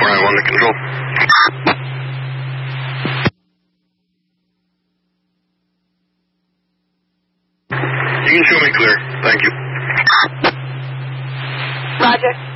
Ryan 1 to control. You can show me clear. Thank you. Roger.